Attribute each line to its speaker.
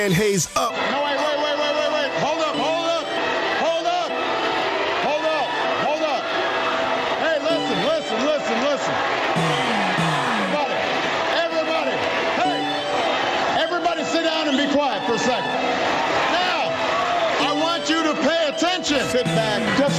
Speaker 1: And Hayes up.
Speaker 2: No, wait. Hold up. Hey, listen. Everybody. Hey, everybody sit down and be quiet for a second. Now, I want you to pay attention.
Speaker 1: Sit back.
Speaker 2: Just